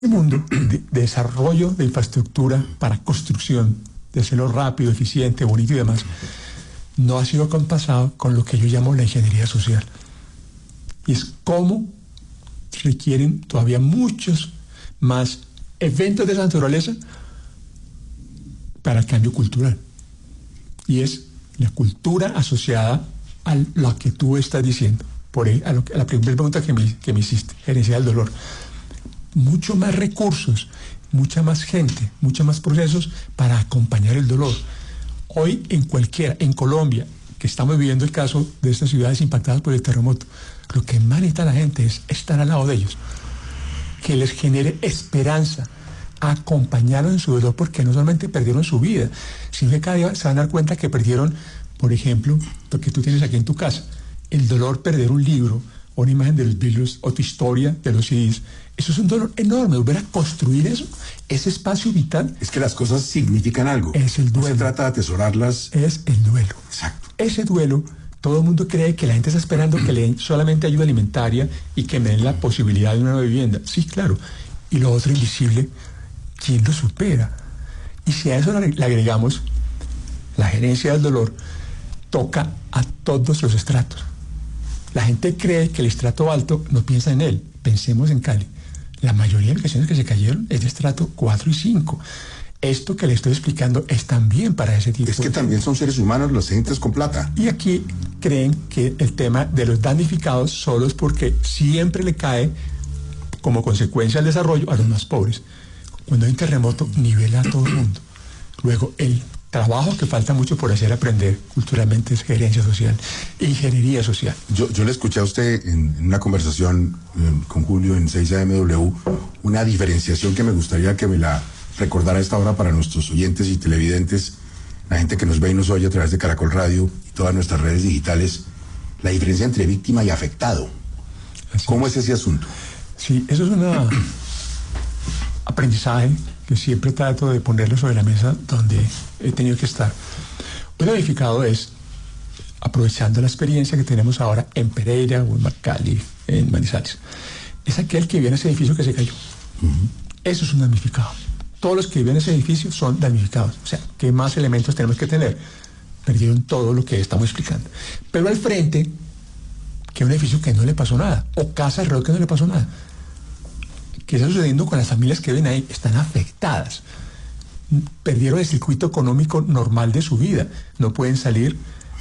El mundo de desarrollo de infraestructura para construcción, de hacerlo rápido, eficiente, bonito y demás, no ha sido compasado con lo que yo llamo la ingeniería social. Y es cómo requieren todavía muchos más eventos de esa naturaleza para el cambio cultural. Y es la cultura asociada a lo que tú estás diciendo. Por ahí, a la primera pregunta que me hiciste, gerencia del dolor. Mucho más recursos, mucha más gente, muchos más procesos para acompañar el dolor. Hoy en Colombia, que estamos viviendo el caso de estas ciudades impactadas por el terremoto, lo que más necesita la gente es estar al lado de ellos, que les genere esperanza, acompañarlos en su dolor, porque no solamente perdieron su vida, sino que cada día se van a dar cuenta que perdieron, por ejemplo, lo que tú tienes aquí en tu casa, el dolor, perder un libro, o una imagen de los Beatles, o tu historia de los CDs. Eso es un dolor enorme, volver a construir eso, ese espacio vital. Es que las cosas significan algo. Es el duelo. No se trata de atesorarlas. Es el duelo. Exacto. Ese duelo, todo el mundo cree que la gente está esperando que le den solamente ayuda alimentaria y que me den la posibilidad de una nueva vivienda. Sí, claro. Y lo otro invisible, ¿quién lo supera? Y si a eso le agregamos la gerencia del dolor, toca a todos los estratos. La gente cree que el estrato alto no piensa en él. Pensemos en Cali. La mayoría de edificaciones que se cayeron es de estrato 4 y 5. Esto que le estoy explicando es también para ese tipo. Es que también son seres humanos los entes con plata. Y aquí creen que el tema de los damnificados solo es porque siempre le cae como consecuencia del desarrollo a los más pobres. Cuando hay un terremoto, nivela a todo el mundo. Luego, el trabajo que falta mucho por hacer aprender culturalmente es gerencia social, ingeniería social. Yo le escuché a usted en una conversación con Julio en 6AMW una diferenciación que me gustaría que me la recordara a esta hora para nuestros oyentes y televidentes, la gente que nos ve y nos oye a través de Caracol Radio y todas nuestras redes digitales, la diferencia entre víctima y afectado. ¿Cómo es ese asunto? Sí, eso es un aprendizaje que siempre trato de ponerlo sobre la mesa donde he tenido que estar. Un damnificado es, aprovechando la experiencia que tenemos ahora en Pereira o en Cali, en Manizales, es aquel que vive en ese edificio que se cayó. Eso es un damnificado. Todos los que viven en ese edificio son damnificados. O sea, ¿qué más elementos tenemos que tener? Perdieron todo lo que estamos explicando. Pero al frente, que es un edificio que no le pasó nada, o casa alrededor que no le pasó nada. ¿Qué está sucediendo con las familias que ven ahí? Están afectadas. Perdieron el circuito económico normal de su vida. No pueden salir,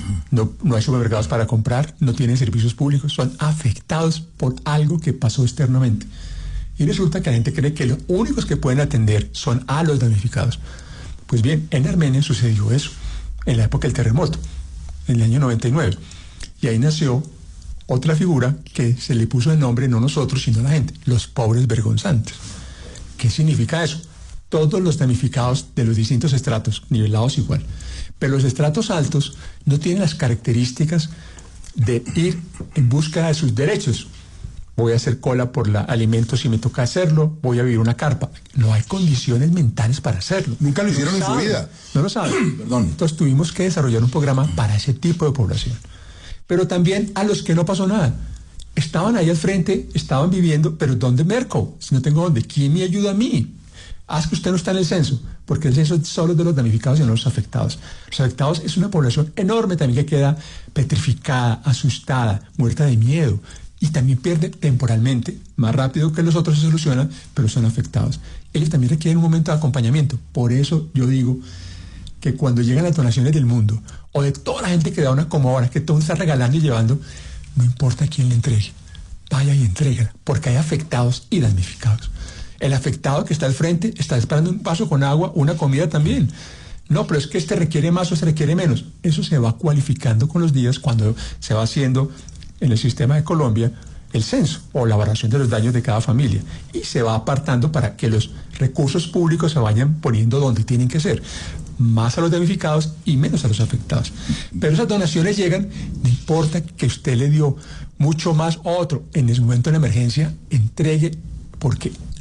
no hay supermercados para comprar, no tienen servicios públicos, son afectados por algo que pasó externamente. Y resulta que la gente cree que los únicos que pueden atender son a los damnificados. Pues bien, en Armenia sucedió eso, en la época del terremoto, en el año 99. Y ahí nació otra figura que se le puso el nombre, no nosotros, sino la gente, los pobres vergonzantes. ¿Qué significa eso? Todos los damnificados de los distintos estratos, nivelados igual. Pero los estratos altos no tienen las características de ir en busca de sus derechos. Voy a hacer cola por alimentos si me toca hacerlo, voy a vivir una carpa. No hay condiciones mentales para hacerlo. Nunca lo hicieron en su vida. No lo saben. Perdón. Entonces tuvimos que desarrollar un programa para ese tipo de población. Pero también a los que no pasó nada. Estaban ahí al frente, estaban viviendo, pero ¿dónde merco? Si no tengo dónde, ¿quién me ayuda a mí? Haz que usted no está en el censo, porque el censo es solo de los damnificados y no los afectados. Los afectados es una población enorme también que queda petrificada, asustada, muerta de miedo, y también pierde temporalmente, más rápido que los otros se solucionan, pero son afectados. Ellos también requieren un momento de acompañamiento. Por eso yo digo que cuando llegan las donaciones del mundo, o de toda la gente que da una como ahora, que todo está regalando y llevando, no importa quién le entregue, vaya y entrega, porque hay afectados y damnificados. El afectado que está al frente está esperando un vaso con agua, una comida también. No, pero es que este requiere más o este requiere menos. Eso se va cualificando con los días cuando se va haciendo en el sistema de Colombia el censo o la valoración de los daños de cada familia, y se va apartando para que los recursos públicos se vayan poniendo donde tienen que ser, más a los damnificados y menos a los afectados. Pero esas donaciones llegan, no importa que usted le dio mucho más a otro en ese momento de la emergencia, entregue, porque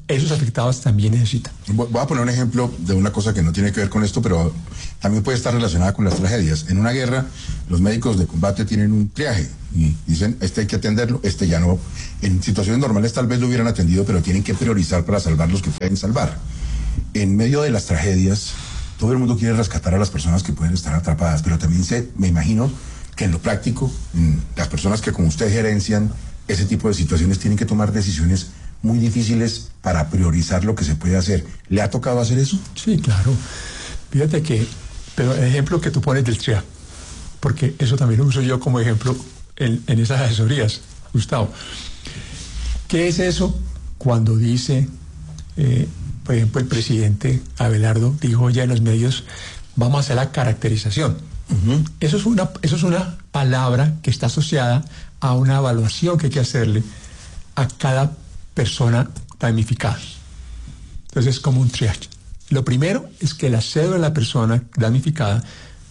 esos afectados también necesitan. Voy a poner un ejemplo de una cosa que no tiene que ver con esto, pero también puede estar relacionada con las tragedias. En una guerra, los médicos de combate tienen un triaje y dicen, este hay que atenderlo, este ya no. En situaciones normales tal vez lo hubieran atendido, pero tienen que priorizar para salvar los que pueden salvar. En medio de las tragedias, todo el mundo quiere rescatar a las personas que pueden estar atrapadas, pero también me imagino que en lo práctico, las personas que como usted gerencian ese tipo de situaciones tienen que tomar decisiones muy difíciles para priorizar lo que se puede hacer. ¿Le ha tocado hacer eso? Sí, claro. Fíjate que, pero el ejemplo que tú pones del triaje, porque eso también lo uso yo como ejemplo en esas asesorías, Gustavo. ¿Qué es eso cuando dice, por ejemplo, el presidente Abelardo dijo ya en los medios, vamos a hacer la caracterización? Uh-huh. Eso es una palabra que está asociada a una evaluación que hay que hacerle a cada persona damnificada. Entonces es como un triage. Lo primero es que la cédula de la persona damnificada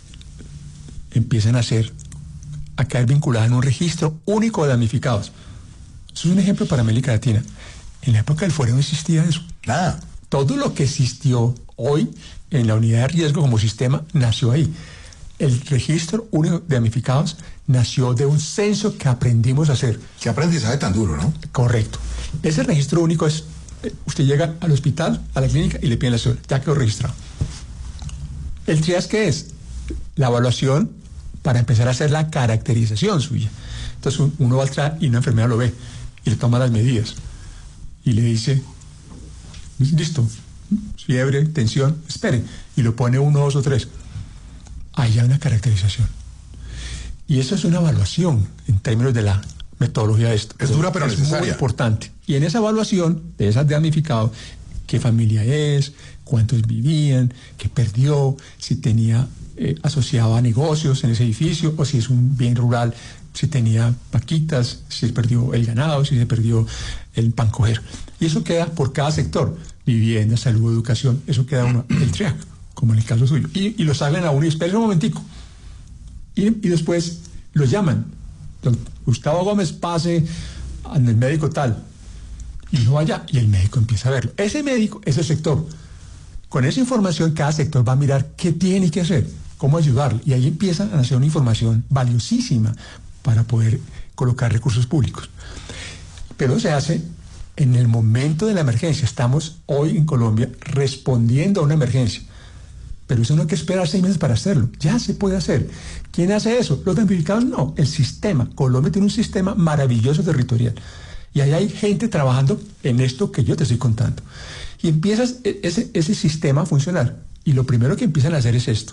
empiezan a caer vinculada en un registro único de damnificados. Eso es un ejemplo para América Latina. En la época del fuero no existía eso. Nada. Todo lo que existió hoy en la unidad de riesgo como sistema nació ahí. El registro único de damnificados nació de un censo que aprendimos a hacer. Qué aprendizaje tan duro, ¿no? Correcto. Ese registro único es, usted llega al hospital, a la clínica y le piden la cédula, ya quedó registrado. ¿El triage qué es? La evaluación para empezar a hacer la caracterización suya. Entonces uno va al triage y una enfermera lo ve y le toma las medidas y le dice, listo, fiebre, tensión, espere, y lo pone 1, 2 o 3. Ahí hay una caracterización. Y eso es una evaluación en términos de la metodología de esto. Es dura pero necesaria. Es muy importante. Y en esa evaluación de esas damnificados, qué familia es, cuántos vivían, qué perdió, si tenía asociado a negocios en ese edificio, o si es un bien rural, si tenía vaquitas, si se perdió el ganado, si se perdió el pan coger. Y eso queda por cada sector, vivienda, salud, educación, eso queda uno, el triaje, como en el caso suyo. Y lo salen a uno y esperen un momentico. Y después lo llaman. Don Gustavo Gómez, pase al médico tal. Y no vaya, y el médico empieza a verlo. Ese médico, ese sector, con esa información, cada sector va a mirar qué tiene que hacer, cómo ayudarle. Y ahí empiezan a hacer una información valiosísima para poder colocar recursos públicos. Pero se hace en el momento de la emergencia. Estamos hoy en Colombia respondiendo a una emergencia. Pero eso no hay que esperar 6 meses para hacerlo. Ya se puede hacer. ¿Quién hace eso? Los damnificados no. El sistema. Colombia tiene un sistema maravilloso territorial. Y ahí hay gente trabajando en esto que yo te estoy contando. Y empieza ese sistema a funcionar. Y lo primero que empiezan a hacer es esto.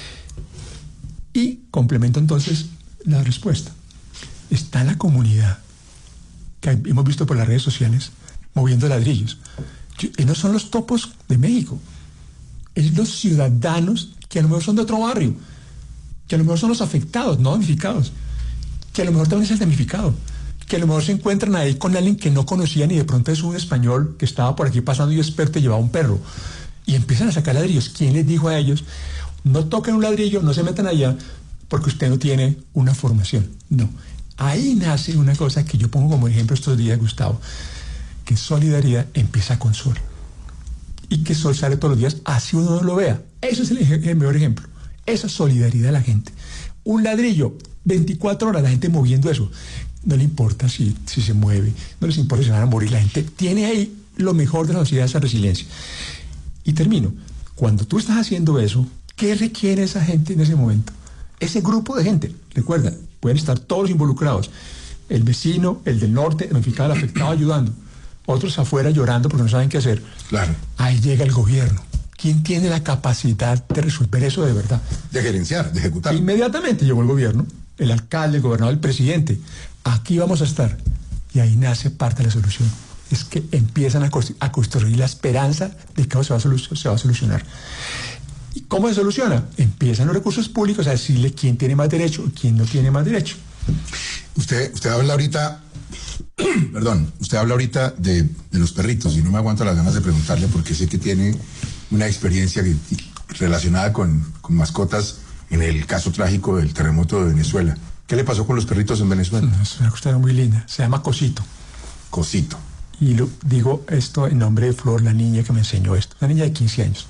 Y complemento entonces la respuesta. Está la comunidad, que hemos visto por las redes sociales, moviendo ladrillos. No son los topos de México. Es los ciudadanos que a lo mejor son de otro barrio, que a lo mejor son los afectados, no damnificados, que a lo mejor también es el damnificado, que a lo mejor se encuentran ahí con alguien que no conocían y de pronto es un español que estaba por aquí pasando y experto y llevaba un perro. Y empiezan a sacar ladrillos. ¿Quién les dijo a ellos? No toquen un ladrillo, no se metan allá, porque usted no tiene una formación. No. Ahí nace una cosa que yo pongo como ejemplo estos días, Gustavo, que solidaridad empieza con Sol. Y que Sol sale todos los días, así uno no lo vea. Eso es el mejor ejemplo. Esa solidaridad de la gente. Un ladrillo, 24 horas, la gente moviendo eso. No le importa si se mueve, no les importa si van a morir. La gente tiene ahí lo mejor de la sociedad, esa resiliencia. Y termino. Cuando tú estás haciendo eso, ¿qué requiere esa gente en ese momento? Ese grupo de gente, recuerda, pueden estar todos involucrados. El vecino, el del norte, el damnificado, el afectado ayudando. Otros afuera llorando porque no saben qué hacer. Claro. Ahí llega el gobierno. ¿Quién tiene la capacidad de resolver eso de verdad? De gerenciar, de ejecutar. Inmediatamente llegó el gobierno, el alcalde, el gobernador, el presidente. Aquí vamos a estar. Y ahí nace parte de la solución. Es que empiezan a construir la esperanza de que eso se va a solucionar. ¿Y cómo se soluciona? Empiezan los recursos públicos a decirle quién tiene más derecho y quién no tiene más derecho. Usted habla ahorita... Perdón, usted habla ahorita de los perritos y no me aguanto las ganas de preguntarle porque sé que tiene una experiencia relacionada con mascotas en el caso trágico del terremoto de Venezuela. ¿Qué le pasó con los perritos en Venezuela? Es una cuestión muy linda, se llama Cosito. Cosito. Y digo esto en nombre de Flor, la niña que me enseñó esto, una niña de 15 años.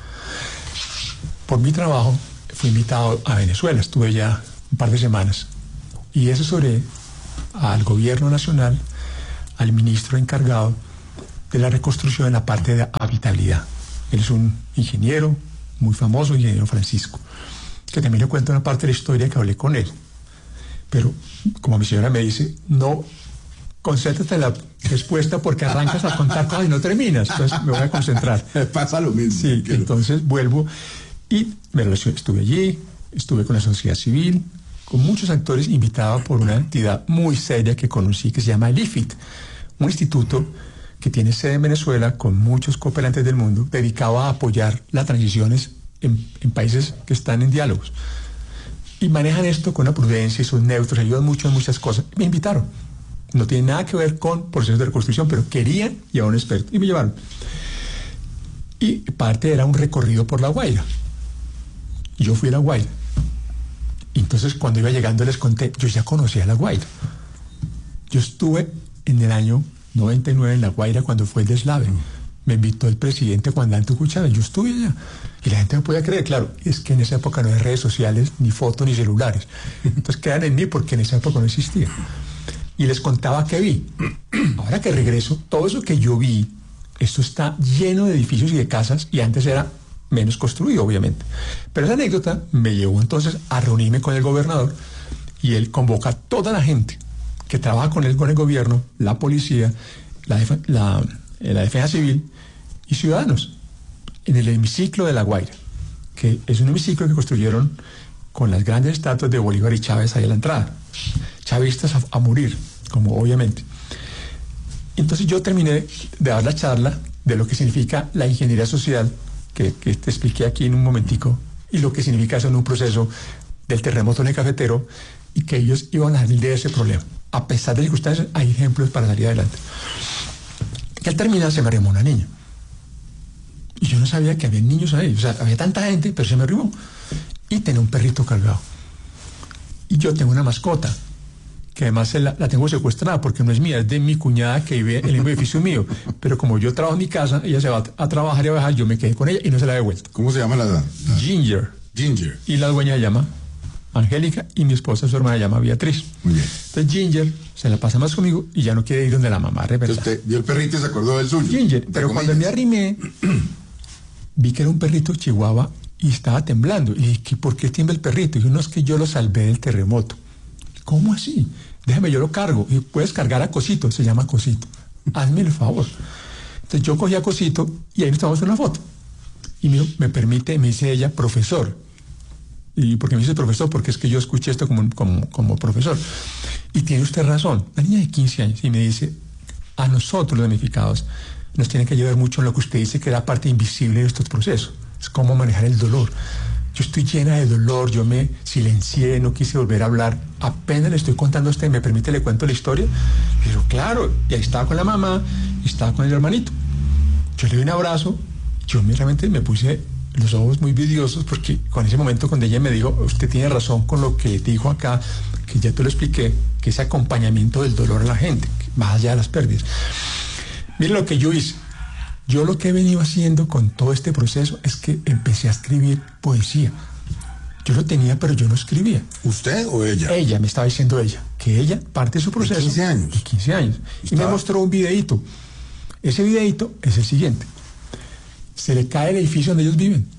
Por mi trabajo fui invitado a Venezuela, estuve ya un par de semanas y asesoré al gobierno nacional, al ministro encargado de la reconstrucción en la parte de habitabilidad. Él es un ingeniero muy famoso, ingeniero Francisco, que también le cuento una parte de la historia que hablé con él. Pero, como mi señora me dice, no concéntrate en la respuesta porque arrancas a contar cosas y no terminas. Entonces me voy a concentrar. Pasa lo mismo. Sí, entonces vuelvo y estuve allí, estuve con la sociedad civil, con muchos actores, invitado por una entidad muy seria que conocí, que se llama el IFIT, un instituto que tiene sede en Venezuela con muchos cooperantes del mundo, dedicado a apoyar las transiciones en países que están en diálogos. Y manejan esto con una prudencia y son neutros, ayudan mucho en muchas cosas. Me invitaron. No tiene nada que ver con procesos de reconstrucción, pero querían llevar a un experto y me llevaron. Y parte era un recorrido por La Guaira. Yo fui a La Guaira. Y entonces cuando iba llegando les conté, yo ya conocía La Guaira. Yo estuve en el año 99 en La Guaira cuando fue el deslave. Me invitó el presidente Juan Dante Cuchara, yo estuve allá. Y la gente no podía creer, claro, es que en esa época no había redes sociales, ni fotos, ni celulares. Entonces quedan en mí porque en esa época no existía. Y les contaba qué vi. Ahora que regreso, todo eso que yo vi, esto está lleno de edificios y de casas, y antes era menos construido, obviamente. Pero esa anécdota me llevó entonces a reunirme con el gobernador, y él convoca a toda la gente que trabaja con él, con el gobierno, la policía, la defensa civil y ciudadanos, en el hemiciclo de La Guaira, que es un hemiciclo que construyeron con las grandes estatuas de Bolívar y Chávez ahí a la entrada. Chavistas a morir, como obviamente. Entonces yo terminé de dar la charla de lo que significa la ingeniería social, que te expliqué aquí en un momentico, y lo que significa eso en un proceso del terremoto en el Cafetero, y que ellos iban a salir de ese problema. A pesar de las circunstancias, hay ejemplos para salir adelante. Que al terminar se me arrimó una niña. Y yo no sabía que había niños ahí. O sea, había tanta gente, pero se me arrimó. Y tenía un perrito cargado. Y yo tengo una mascota, que además la tengo secuestrada porque no es mía, es de mi cuñada que vive en el mismo edificio mío. Pero como yo trabajo en mi casa, ella se va a trabajar y a viajar, yo me quedé con ella y no se la he devuelto. ¿Cómo se llama la? Ginger. Ginger. Y la dueña se llama Angélica y mi esposa, su hermana, se llama Beatriz. Muy bien. Entonces Ginger se la pasa más conmigo y ya no quiere ir donde la mamá. Entonces usted vio el perrito y se acordó del suyo. Ginger. Pero cuando me arrimé, vi que era un perrito chihuahua y estaba temblando. Y dije, ¿por qué tiembla el perrito? Y dije, no, es que yo lo salvé del terremoto. ¿Cómo así? Déjame, yo lo cargo. Y puedes cargar a Cosito, se llama Cosito. Hazme el favor. Entonces yo cogí a Cosito y ahí nos tomamos una foto. Y me permite, me dice ella, profesor. ¿Y por qué me dice profesor? Porque es que yo escuché esto como profesor. Y tiene usted razón. La niña de 15 años. Y me dice, a nosotros los damnificados nos tiene que ayudar mucho en lo que usted dice que era parte invisible de estos procesos. Es cómo manejar el dolor. Yo estoy llena de dolor, yo me silencié, no quise volver a hablar. Apenas le estoy contando a usted, ¿me permite le cuento la historia? Pero claro, y ahí estaba con la mamá, y estaba con el hermanito. Yo le doy un abrazo, yo realmente me puse los ojos muy vidriosos, porque con ese momento cuando ella me dijo, usted tiene razón con lo que dijo acá, que ya te lo expliqué, que ese acompañamiento del dolor a la gente, más allá de las pérdidas. Mire lo que yo hice. Yo lo que he venido haciendo con todo este proceso es que empecé a escribir poesía. Yo lo tenía, pero yo no escribía. ¿Usted o ella? Ella, me estaba diciendo ella, que ella, parte de su proceso... ¿De 15 años? De 15 años. Y me mostró un videíto. Ese videíto es el siguiente. Se le cae el edificio donde ellos viven.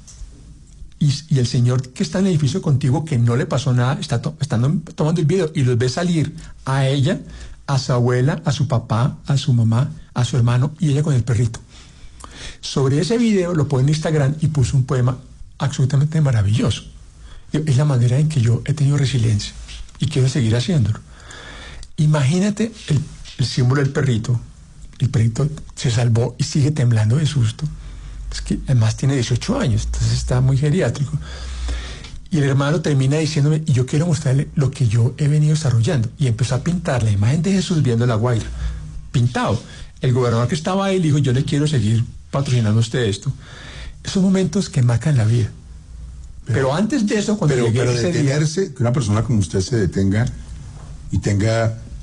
Y el señor que está en el edificio contigo, que no le pasó nada, está tomando el video y los ve salir a ella, a su abuela, a su papá, a su mamá, a su hermano y ella con el perrito. Sobre ese video lo pone en Instagram y puso un poema absolutamente maravilloso. Es la manera en que yo he tenido resiliencia y quiero seguir haciéndolo. Imagínate el símbolo del perrito. El perrito se salvó y sigue temblando de susto. Es que además tiene 18 años, entonces está muy geriátrico. Y el hermano termina diciéndome, y yo quiero mostrarle lo que yo he venido desarrollando. Y empezó a pintar la imagen de Jesús viendo La Guaira, pintado. El gobernador que estaba ahí le dijo, yo le quiero seguir patrocinando a usted esto. Esos momentos que marcan la vida. Pero antes de eso, cuando llegué pero ese detenerse, día, que una persona como usted se detenga y tenga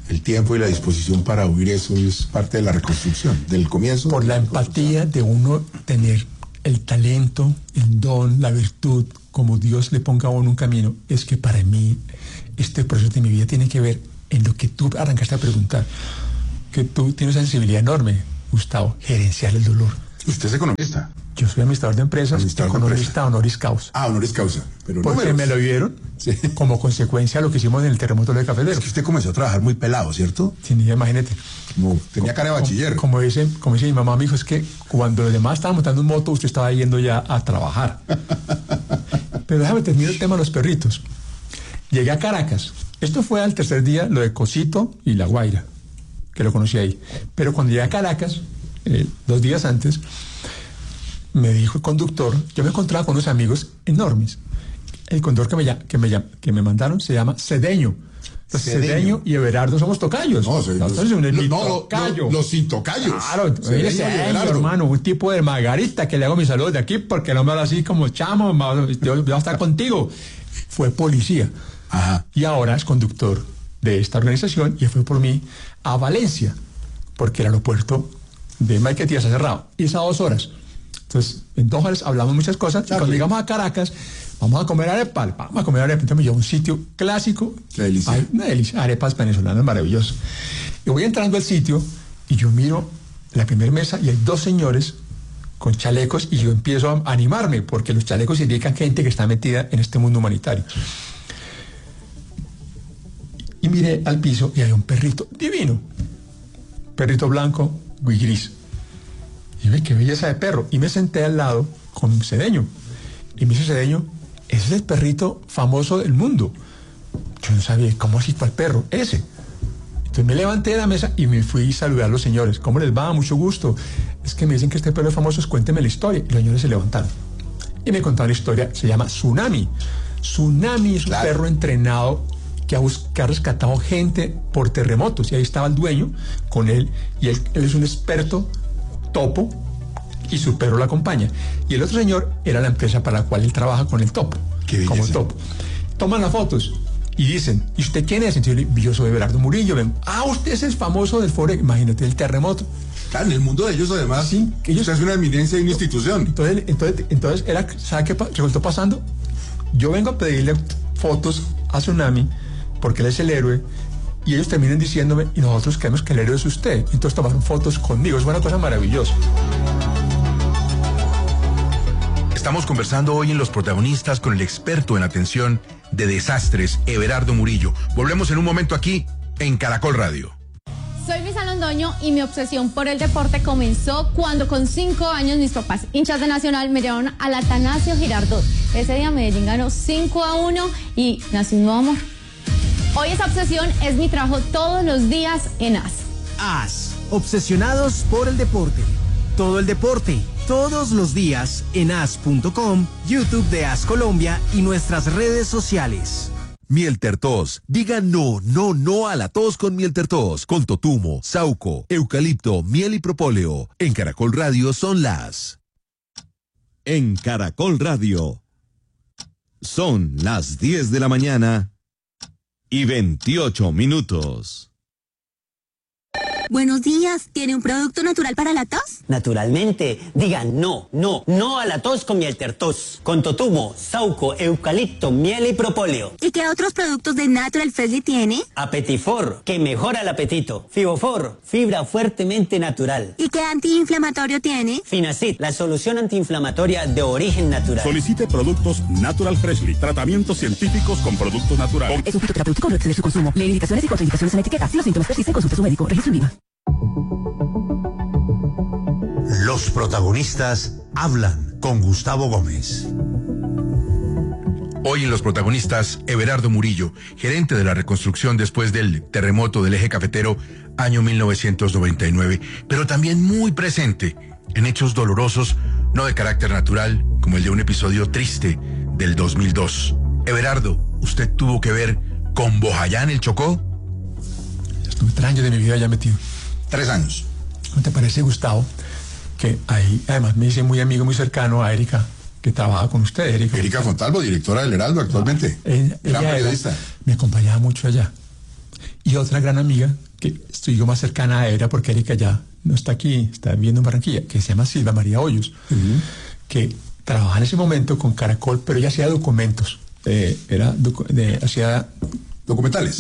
el tiempo y la disposición para oír eso es parte de la reconstrucción, del comienzo. Por la empatía de uno tener el talento, el don, la virtud, como Dios le ponga a uno un camino, es que para mí este proceso de mi vida tiene que ver en lo que tú arrancaste a preguntar, que tú tienes una sensibilidad enorme, Gustavo, gerenciar el dolor. Usted es economista. Yo soy administrador de empresas, economista honoris causa. Honoris causa. Pero porque me lo dieron como consecuencia de lo que hicimos en el terremoto de Cafetero. Es que usted comenzó a trabajar muy pelado, ¿cierto? Sí, imagínate. Tenía cara de bachiller. Como dice mi mamá, me dijo, es que cuando los demás estaban montando un moto, usted estaba yendo ya a trabajar. Pero déjame terminar el tema de los perritos. Llegué a Caracas. Esto fue al tercer día, lo de Cosito y La Guaira, que lo conocí ahí. Pero cuando llegué a Caracas, 2 días antes, me dijo el conductor, yo me encontraba con unos amigos enormes. El conductor que me mandaron se llama Cedeño. Cedeño y Everardo somos tocayos. Los sin tocayos. Claro, Cedeño, hermano, un tipo de Margarita que le hago mis saludos de aquí porque no me habla así como chamo, yo voy a estar contigo. Fue policía. Ajá. Y ahora es conductor de esta organización y fue por mí a Valencia, porque el aeropuerto de Maiquetía se ha cerrado. Y es a 2 horas. Entonces, en 2 horas hablamos muchas cosas. Claro. Y cuando llegamos a Caracas, vamos a comer arepa. Entonces me llevo a un sitio clásico. Qué delicia. Hay una delicia. Arepas venezolanas maravillosas. Y voy entrando al sitio y yo miro la primera mesa y hay 2 señores con chalecos y yo empiezo a animarme porque los chalecos indican gente que está metida en este mundo humanitario. Y miré al piso y hay un perrito divino. Perrito blanco y gris. Y ve qué belleza de perro. Y me senté al lado con Cedeño. Y me dice Cedeño, ese es el perrito famoso del mundo. Yo no sabía, ¿cómo así para el perro? Ese. Entonces me levanté de la mesa y me fui a saludar a los señores. ¿Cómo les va? Mucho gusto. Es que me dicen que este perro es famoso, cuénteme la historia. Y los señores se levantaron. Y me contaron la historia, se llama Tsunami. Tsunami es un perro entrenado que ha rescatado gente por terremotos. Y ahí estaba el dueño con él. Y él es un experto topo y su perro lo acompaña. Y el otro señor era la empresa para la cual él trabaja con el topo. Como topo. Toman las fotos y dicen, ¿y usted quién es? Entonces yo soy Everardo Murillo. Usted es el famoso del foro, imagínate, el terremoto. Claro, en el mundo de ellos además, sí, que ellos es una eminencia y una institución. Entonces ¿sabe qué resultó pasando? Yo vengo a pedirle fotos a Tsunami porque él es el héroe. Y ellos terminan diciéndome, y nosotros creemos que el héroe es usted. Entonces tomaron fotos conmigo. Es una cosa maravillosa. Estamos conversando hoy en Los Protagonistas con el experto en atención de desastres, Everardo Murillo. Volvemos en un momento aquí en Caracol Radio. Soy Luisa Londoño y mi obsesión por el deporte comenzó cuando con 5 años mis papás, hinchas de Nacional, me llevaron al Atanasio Girardot. Ese día Medellín ganó 5-1 y nació un nuevo amor. Hoy esa obsesión es mi trabajo todos los días en AS. AS, obsesionados por el deporte. Todo el deporte, todos los días en as.com, YouTube de AS Colombia y nuestras redes sociales. Miel Tertos. Diga no, no, no a la tos con Miel Tertos. Con totumo, sauco, eucalipto, miel y propóleo. En Caracol Radio son las... En Caracol Radio. Son las 10 de la mañana y 28 minutos. Buenos días, ¿tiene un producto natural para la tos? Naturalmente, diga no, no, no a la tos con Miel Tertos. Con totumo, sauco, eucalipto, miel y propóleo. ¿Y qué otros productos de Natural Freshly tiene? Apetifor, que mejora el apetito. Fibofor, fibra fuertemente natural. ¿Y qué antiinflamatorio tiene? Finacid, la solución antiinflamatoria de origen natural. Solicite productos Natural Freshly, tratamientos científicos con productos naturales. Es un fitoterapéutico, no excede su consumo. Lee indicaciones y contraindicaciones en la etiqueta. Si los síntomas persisten, consulte a su médico. Registro en IVA. Los protagonistas hablan con Gustavo Gómez. Hoy en Los Protagonistas, Everardo Murillo, gerente de la reconstrucción después del terremoto del eje cafetero, año 1999, pero también muy presente en hechos dolorosos, no de carácter natural, como el de un episodio triste del 2002. Everardo, ¿usted tuvo que ver con Bojayá en el Chocó? Estuve 3 años de mi vida allá metido. 3 años. ¿No te parece, Gustavo, que ahí además me hice muy amigo, muy cercano a Erika, que trabaja con usted? Erika Fontalvo, directora del Heraldo actualmente. Gran periodista. Me acompañaba mucho allá. Y otra gran amiga, que estoy yo más cercana a ella, porque Erika ya no está aquí, está viviendo en Barranquilla, que se llama Silva María Hoyos, que trabajaba en ese momento con Caracol, pero ella hacía documentos, hacía documentales.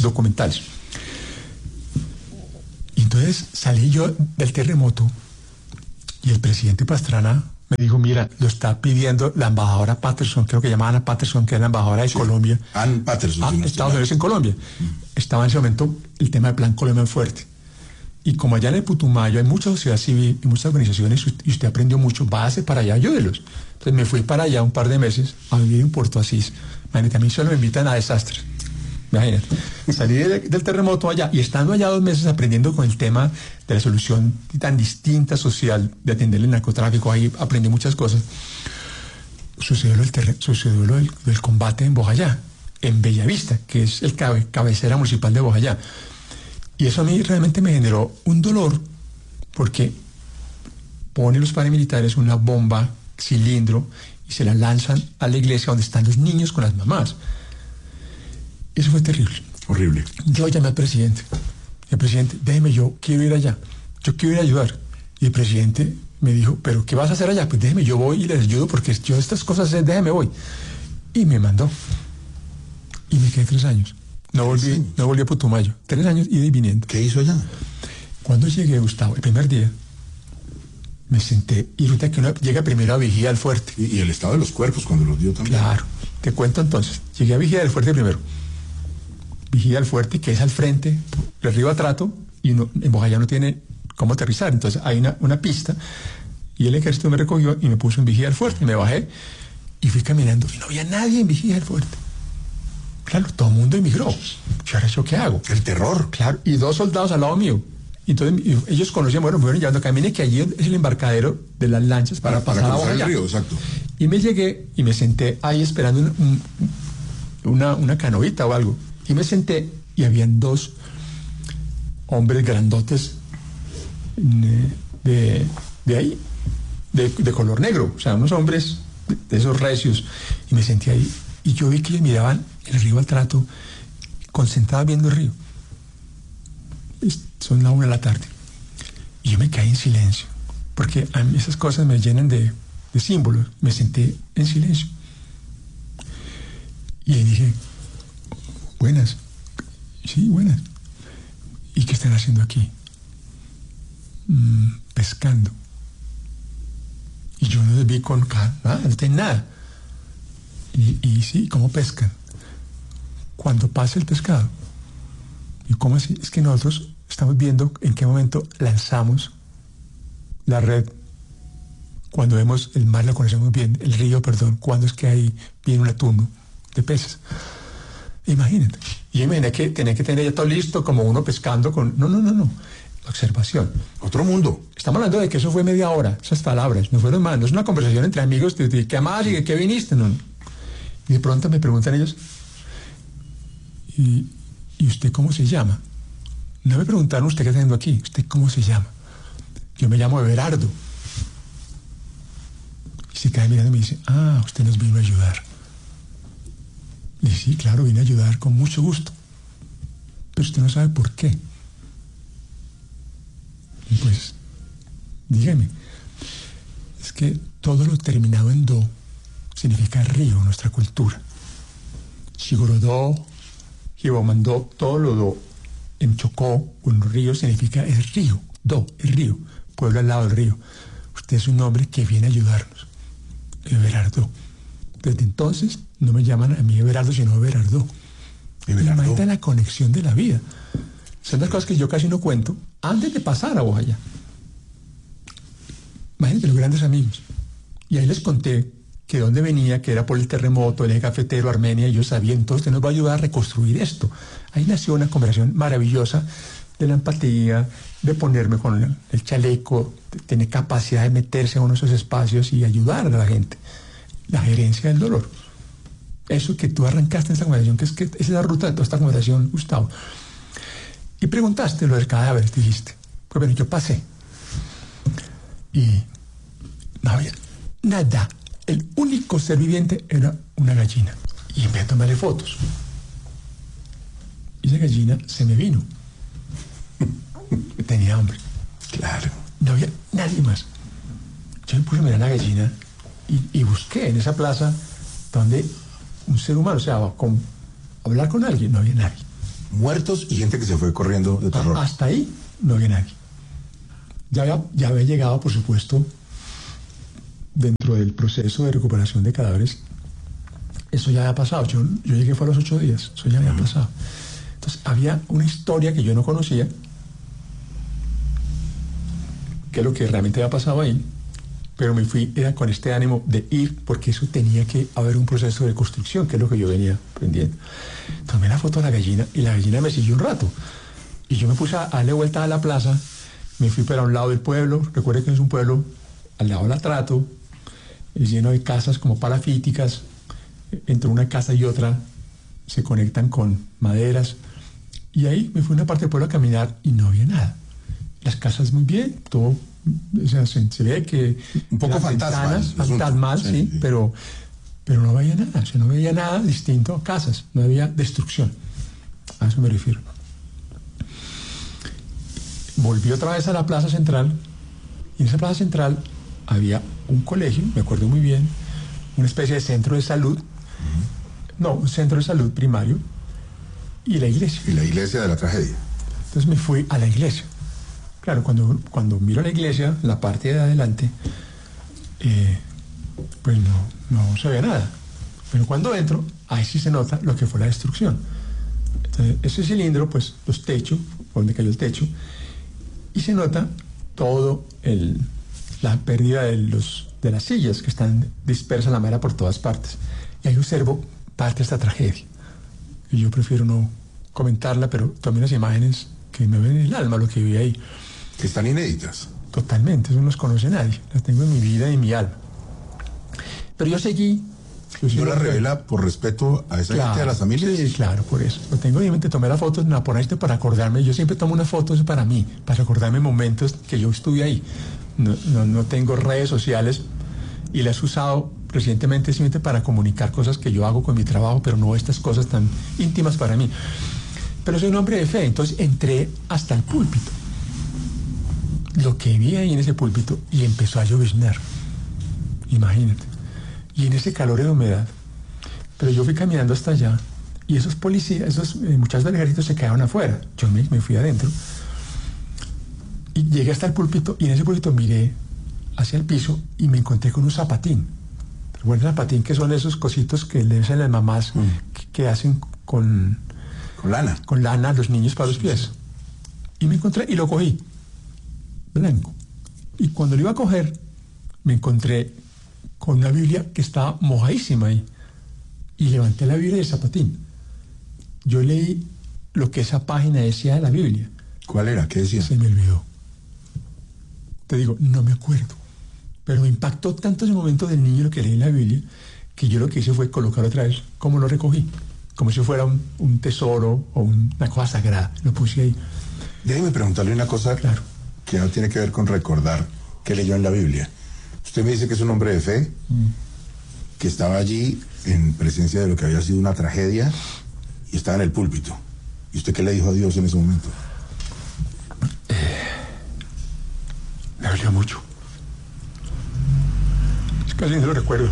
Y entonces salí yo del terremoto y el presidente Pastrana me dijo, mira, lo está pidiendo la embajadora Patterson, creo que llamaban a Patterson, que es la embajadora de Colombia. Ann Patterson. Estados Unidos en Colombia. Estaba en ese momento el tema del Plan Colombia en fuerte. Y como allá en el Putumayo hay mucha sociedad civil y muchas organizaciones, y usted aprendió mucho, váyase para allá, ayúdelos. Entonces me fui para allá un par de meses a vivir en Puerto Asís. Imagínate, a mí solo me invitan a desastres. Imagínate. Salí del terremoto allá y estando allá 2 meses aprendiendo con el tema de la solución tan distinta social de atender el narcotráfico, ahí aprendí muchas cosas. Sucedió lo del combate en Bojayá, en Bellavista, que es el cabecera municipal de Bojayá. Y eso a mí realmente me generó un dolor, porque ponen los paramilitares una bomba cilindro y se la lanzan a la iglesia donde están los niños con las mamás. Eso fue terrible. Horrible. Yo llamé al presidente. El presidente, déjeme, yo quiero ir allá. Yo quiero ir a ayudar. Y el presidente me dijo, ¿pero qué vas a hacer allá? Pues déjeme, yo voy y les ayudo porque yo estas cosas, déjeme, voy. Y me mandó. Y me quedé 3 años. No volví a Putumayo. 3 años ida y viniendo. ¿Qué hizo allá? Cuando llegué, Gustavo, el primer día, me senté. Y resulta que uno llega primero a Vigía del Fuerte. Y el estado de los cuerpos cuando los dio también. Claro. Te cuento entonces. Llegué a Vigía del Fuerte primero. Vigía del Fuerte, que es al frente, el río Atrato, y en Bojayá no tiene cómo aterrizar. Entonces hay una pista, y el ejército me recogió y me puso en Vigía del Fuerte. Me bajé y fui caminando. Y no había nadie en Vigía del Fuerte. Claro, todo el mundo emigró. ¿Yo qué hago? El terror. Claro, y 2 soldados al lado mío. Entonces ellos conocían, bueno, me fueron llevando, camine que allí es el embarcadero de las lanchas para pasar a Bojayá. El río, exacto. Y me llegué y me senté ahí esperando una canoita o algo. Y me senté y habían 2 hombres grandotes de ahí, de color negro, o sea, unos hombres de esos recios. Y me senté ahí y yo vi que ellos miraban el río Atrato, concentrados viendo el río. Son la 1 de la tarde. Y yo me caí en silencio, porque a mí esas cosas me llenan de símbolos. Me senté en silencio. Y ahí dije, buenas. Sí, buenas. ¿Y qué están haciendo aquí? Pescando. Y yo no les vi con nada, no tienen nada. Y sí, ¿cómo pescan? Cuando pasa el pescado. ¿Y cómo así? Es que nosotros estamos viendo en qué momento lanzamos la red. Cuando vemos el mar, lo conocemos bien, el río, perdón, cuando es que ahí viene un atún de peces. Imagínate. Y imaginé que tenía que tener ya todo listo, como uno pescando con... No. Observación. Otro mundo. Estamos hablando de que eso fue media hora, esas palabras, no fueron más, no es una conversación entre amigos de ¿qué más y de qué viniste? No. Y de pronto me preguntan ellos, ¿y usted cómo se llama? No me preguntaron, ¿usted qué está haciendo aquí? ¿Usted cómo se llama? Yo me llamo Everardo. Y se cae mirando y me dice, usted nos vino a ayudar. Y sí, claro, vine a ayudar con mucho gusto. Pero usted no sabe por qué. Y pues, dígame, es que todo lo terminado en do significa río en nuestra cultura. Shigorodó, Jibomandó, todo lo do en Chocó o en río significa el río, do, el río, pueblo al lado del río. Usted es un hombre que viene a ayudarnos. Everardo. Desde entonces no me llaman a mí Everardo, sino Everardo. Imagínate la conexión de la vida. Son las cosas que yo casi no cuento antes de pasar a Bojayá. Imagínate los grandes amigos. Y ahí les conté que de dónde venía, que era por el terremoto, el eje cafetero, Armenia, y yo sabía, entonces usted nos va a ayudar a reconstruir esto. Ahí nació una conversación maravillosa de la empatía, de ponerme con el chaleco, de tener capacidad de meterse en uno de esos espacios y ayudar a la gente. La gerencia del dolor. Eso que tú arrancaste en esta conversación, que esa es la ruta de toda esta conversación, Gustavo. Y preguntaste lo del cadáver, dijiste. Pues bueno, yo pasé. Y no había nada. El único ser viviente era una gallina. Y empecé a tomarle fotos. Y esa gallina se me vino. tenía hambre. Claro. No había nadie más. Yo me puse a mirar la gallina y busqué en esa plaza donde un ser humano, o sea, hablar con alguien, no había nadie. Muertos y gente que se fue corriendo de terror. Hasta ahí no había nadie. Ya había llegado, por supuesto, dentro del proceso de recuperación de cadáveres. Eso ya había pasado. Yo llegué fue a los 8 días. Eso ya había pasado. Entonces, había una historia que yo no conocía, que es lo que realmente había pasado ahí, pero me fui, era con este ánimo de ir, porque eso tenía que haber un proceso de construcción, que es lo que yo venía aprendiendo. Tomé la foto de la gallina y la gallina me siguió un rato. Y yo me puse a darle vuelta a la plaza, me fui para un lado del pueblo, recuerde que es un pueblo al lado del Atrato, es lleno de casas como palafíticas, entre una casa y otra se conectan con maderas, y ahí me fui a una parte del pueblo a caminar y no había nada. Las casas muy bien, todo, o sea, se ve que un poco fantasmal, sí, pero no veía nada, o sea, no veía nada distinto a casas, no había destrucción. A eso me refiero. Volví otra vez a la plaza central, y en esa plaza central había un colegio, me acuerdo muy bien, una especie de centro de salud, un centro de salud primario, y la iglesia. Y la iglesia de la tragedia. Entonces me fui a la iglesia. Claro, cuando miro la iglesia, la parte de adelante, pues no se ve nada. Pero cuando entro, ahí sí se nota lo que fue la destrucción. Entonces, ese cilindro, pues los techos, por donde cayó el techo, y se nota todo la pérdida de las sillas que están dispersas la madera por todas partes. Y ahí observo parte de esta tragedia. Y yo prefiero no comentarla, pero tomé las imágenes que me ven en el alma, lo que vi ahí. Que están inéditas. Totalmente, eso no los conoce nadie. Las tengo en mi vida y en mi alma. Pero yo seguí. ¿No la revela por respeto a esa gente, a las familias? Sí, claro, por eso. Lo tengo en mi mente, tomé las fotos, me por esto para acordarme. Yo siempre tomo unas fotos para mí, para acordarme momentos que yo estuve ahí. No tengo redes sociales y las he usado recientemente simplemente para comunicar cosas que yo hago con mi trabajo, pero no estas cosas tan íntimas para mí. Pero soy un hombre de fe, entonces entré hasta el púlpito. Lo que vi ahí en ese púlpito, y empezó a lloviznar. Imagínate. Y en ese calor de humedad. Pero yo fui caminando hasta allá, y esos policías, esos muchachos del ejército se quedaron afuera. Yo me fui adentro. Y llegué hasta el púlpito, y en ese púlpito miré hacia el piso y me encontré con un zapatín. Bueno, el zapatín, que son esos cositos que le hacen las mamás que hacen con lana. Con lana a los niños para los pies. Y me encontré, y lo cogí, blanco. Y cuando lo iba a coger, me encontré con una Biblia que estaba mojadísima ahí. Y levanté la Biblia del zapatín. Yo leí lo que esa página decía de la Biblia. ¿Cuál era? ¿Qué decía? Se me olvidó. Te digo, no me acuerdo. Pero me impactó tanto ese momento del niño lo que leí en la Biblia, que yo lo que hice fue colocar otra vez como lo recogí. Como si fuera un tesoro o una cosa sagrada. Lo puse ahí. Déjeme preguntarle una cosa, claro, que no tiene que ver con recordar qué leyó en la Biblia. Usted me dice que es un hombre de fe, que estaba allí en presencia de lo que había sido una tragedia y estaba en el púlpito. ¿Y usted qué le dijo a Dios en ese momento? Me dolió mucho. Casi no lo recuerdo.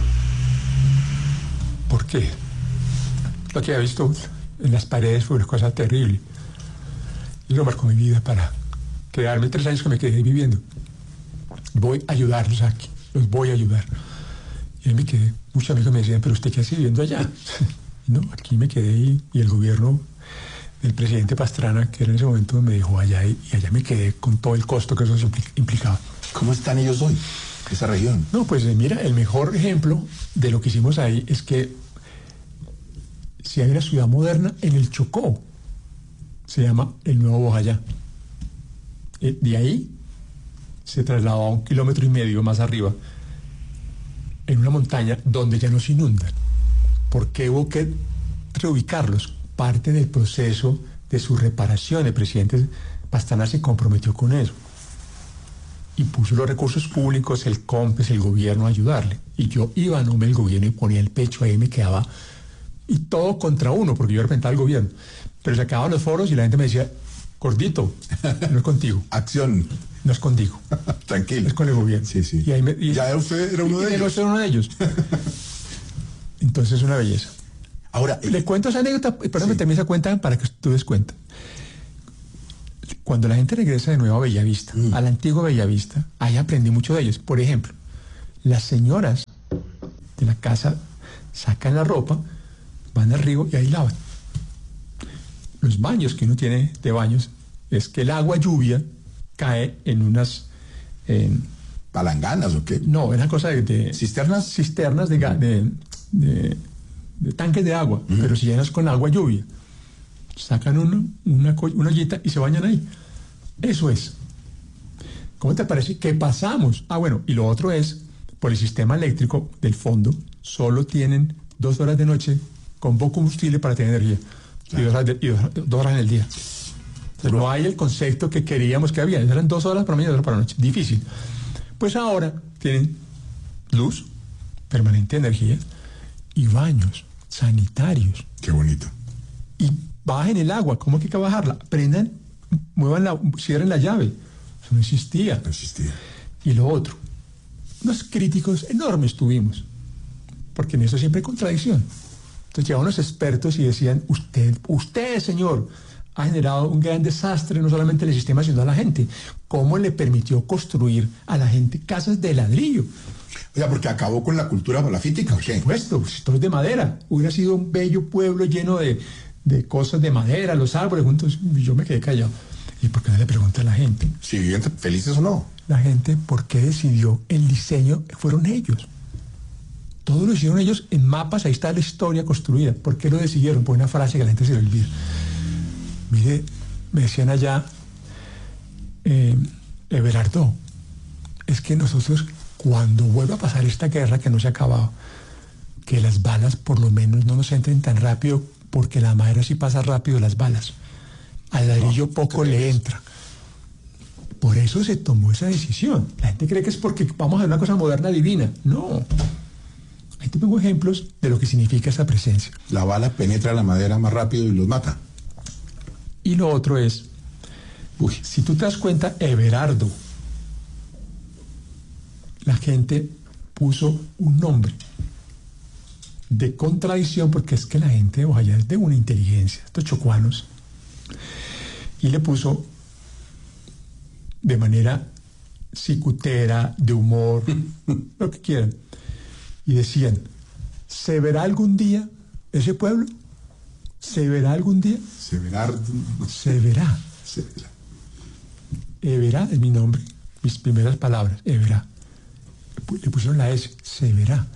¿Por qué? Lo que había visto en las paredes fue una cosa terrible. Y lo marcó mi vida para quedarme 3 años que me quedé viviendo. Voy a ayudarlos aquí, los voy a ayudar. Y ahí me quedé. Muchos amigos me decían, pero usted qué hace viviendo allá. No, aquí me quedé y el gobierno del presidente Pastrana, que era en ese momento, me dejó allá y allá me quedé con todo el costo que eso implicaba. ¿Cómo están ellos hoy? Esa región. No, pues mira, el mejor ejemplo de lo que hicimos ahí es que si hay una ciudad moderna en el Chocó, se llama el Nuevo Bojayá. De ahí se trasladó a 1,5 kilómetros más arriba, en una montaña donde ya no se inundan. Porque hubo que reubicarlos. Parte del proceso de su reparación, el presidente Pastrana se comprometió con eso. Y puso los recursos públicos, el COMPES, el gobierno a ayudarle. Y yo iba a nombre del gobierno y ponía el pecho ahí, me quedaba. Y todo contra uno, porque yo representaba al gobierno. Pero se acababan los foros y la gente me decía, Gordito, no es contigo. Acción. No es contigo. Tranquilo. Es con el gobierno. Sí, sí. Ya usted era uno de ellos. Era uno de ellos. Entonces es una belleza. Ahora, le cuento esa anécdota, perdón, me termine esa cuenta para que tú des cuenta. Cuando la gente regresa de nuevo a Bellavista, a la antigua Bellavista, ahí aprendí mucho de ellos. Por ejemplo, las señoras de la casa sacan la ropa, van al río y ahí lavan. Los baños que uno tiene de baños es que el agua lluvia cae en unas... ¿palanganas o qué? No, era cosa de ¿cisternas? Cisternas de tanques de agua, pero si llenas con agua lluvia. Sacan una ollita y se bañan ahí. Eso es. ¿Cómo te parece? ¿Qué pasamos? Bueno, y lo otro es, por el sistema eléctrico del fondo, solo tienen 2 horas de noche con poco combustible para tener energía. Claro. Y 2 horas en el día. Entonces, no hay el concepto que queríamos que había. Eran 2 horas para mañana y 2 horas para la noche. Difícil. Pues ahora tienen luz, permanente energía y baños sanitarios. Qué bonito. Y bajen el agua. ¿Cómo que hay que bajarla? Prendan, cierren la llave. Eso no existía. No existía. Y lo otro, unos críticos enormes tuvimos, porque en eso siempre hay contradicción. Entonces llegaban unos expertos y decían, usted, señor, ha generado un gran desastre, no solamente en el sistema, sino a la gente. ¿Cómo le permitió construir a la gente casas de ladrillo? O sea, porque acabó con la cultura palafítica, ¿o qué? Por supuesto, todo es de madera. Hubiera sido un bello pueblo lleno de cosas de madera, los árboles juntos. Y yo me quedé callado. ¿Y por qué no le pregunta a la gente? Si viven felices o no. La gente, ¿por qué decidió el diseño? Fueron ellos. Todo lo hicieron ellos en mapas, ahí está la historia construida. ¿Por qué lo decidieron? Por una frase que a la gente se le olvida. Mire, me decían allá, Everardo, es que nosotros, cuando vuelva a pasar esta guerra que no se ha acabado, que las balas por lo menos no nos entren tan rápido, porque la madera sí pasa rápido las balas. Al ladrillo poco le entra. Por eso se tomó esa decisión. La gente cree que es porque vamos a hacer una cosa moderna divina. No. Ahí te pongo ejemplos de lo que significa esa presencia. La bala penetra la madera más rápido y los mata. Y lo otro es, si tú te das cuenta, Everardo, la gente puso un nombre de contradicción, porque es que la gente de Bojayá es de una inteligencia, estos chocuanos, y le puso de manera cicutera, de humor, lo que quieran, y decían, ¿se verá algún día ese pueblo? ¿Se verá algún día? Se verá. Se verá. Se verá. Everá es mi nombre, mis primeras palabras, Everá. Le pusieron la S, se verá.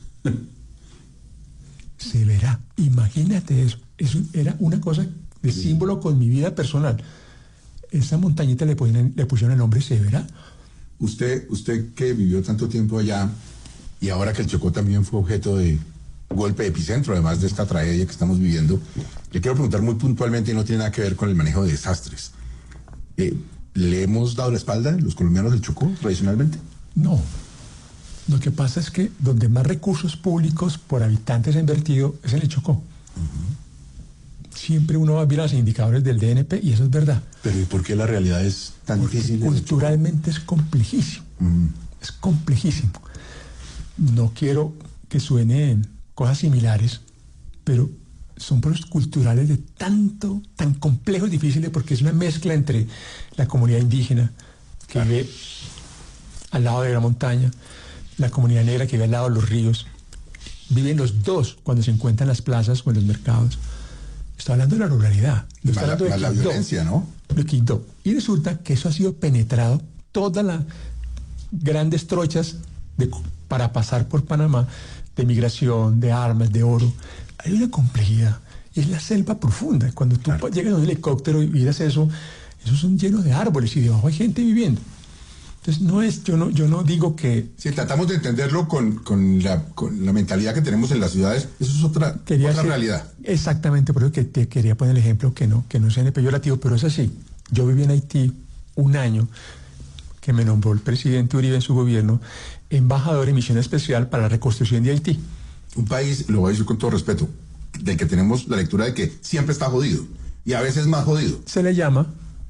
Se verá. Imagínate eso. Eso era una cosa de símbolo con mi vida personal. Esa montañita le pusieron el nombre se verá. Usted que vivió tanto tiempo allá y ahora que el Chocó también fue objeto de golpe de epicentro, además de esta tragedia que estamos viviendo, le quiero preguntar muy puntualmente, y no tiene nada que ver con el manejo de desastres. ¿Le hemos dado la espalda los colombianos del Chocó tradicionalmente? No. Lo que pasa es que donde más recursos públicos por habitante se ha invertido es en el Chocó. Siempre uno va a ver los indicadores del DNP y eso es verdad. Pero ¿y por qué la realidad es tan difícil? Culturalmente es complejísimo. Es complejísimo. No quiero que suenen cosas similares, pero son procesos culturales de tan complejos y difíciles, porque es una mezcla entre la comunidad indígena que vive al lado de la montaña, la comunidad negra que vive al lado de los ríos. Viven los dos cuando se encuentran en las plazas o en los mercados. Está hablando de la ruralidad. No está hablando de la violencia, ¿no? De Quito. Y resulta que eso ha sido penetrado, todas las grandes trochas para pasar por Panamá, de migración, de armas, de oro. Hay una complejidad. Es la selva profunda. Cuando tú llegas a un helicóptero y miras eso, esos son llenos de árboles y debajo hay gente viviendo. Entonces yo no digo que... Si tratamos de entenderlo con la mentalidad que tenemos en las ciudades, eso es otra realidad. Exactamente, por eso que te quería poner el ejemplo que no sea peyorativo, pero es así. Yo viví en Haití un año, que me nombró el presidente Uribe en su gobierno embajador en misión especial para la reconstrucción de Haití. Un país, lo voy a decir con todo respeto, del que tenemos la lectura de que siempre está jodido y a veces más jodido. Se le llama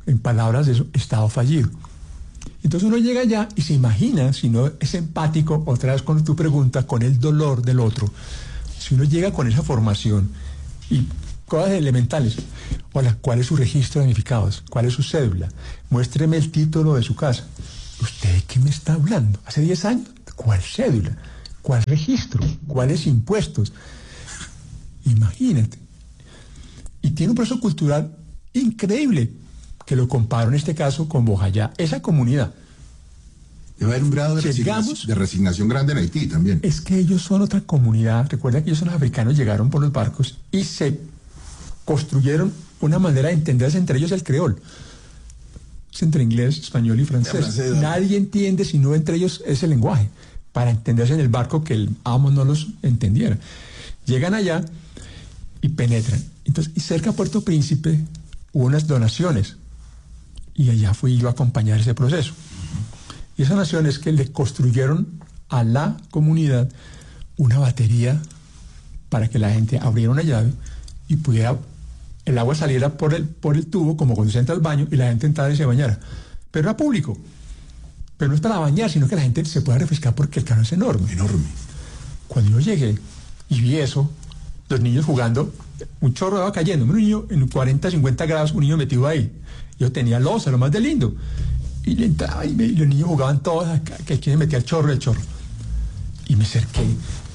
en palabras de eso, Estado fallido. Entonces uno llega allá y se imagina, si no es empático, otra vez con tu pregunta, con el dolor del otro, si uno llega con esa formación y cosas elementales, hola, ¿cuál es su registro de damnificados? ¿Cuál es su cédula? Muéstreme el título de su casa. ¿Usted de qué me está hablando? ¿Hace 10 años? ¿Cuál cédula? ¿Cuál registro? ¿Cuáles impuestos? Imagínate. Y tiene un proceso cultural increíble, que lo comparo en este caso con Bojayá, esa comunidad. Debe haber un grado de resignación grande en Haití también. Es que ellos son otra comunidad. Recuerda que ellos son africanos, llegaron por los barcos y se construyeron una manera de entenderse entre ellos el creol. Es entre inglés, español y francés. Nadie entiende si no entre ellos ese lenguaje, para entenderse en el barco que el amo no los entendiera. Llegan allá y penetran. Entonces, y cerca a Puerto Príncipe hubo unas donaciones. Y allá fui yo a acompañar ese proceso. Y esas naciones que le construyeron a la comunidad una batería para que la gente abriera una llave y pudiera, el agua saliera por el tubo, como cuando se entra al baño, y la gente entrara y se bañara. Pero era público. Pero no es para bañar, sino que la gente se pueda refrescar porque el cañón es enorme. Enorme. Cuando yo llegué y vi eso, los niños jugando, un chorro de agua cayendo, un niño en 40, 50 grados, un niño metido ahí. Yo tenía losa, lo más de lindo. Y le entraba y los niños jugaban todos acá, que aquí se metía el chorro. Y me acerqué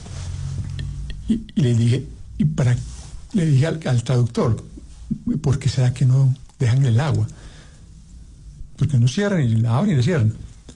y le dije, le dije al traductor, ¿por qué será que no dejan el agua? Porque no cierran y la abren y la cierran.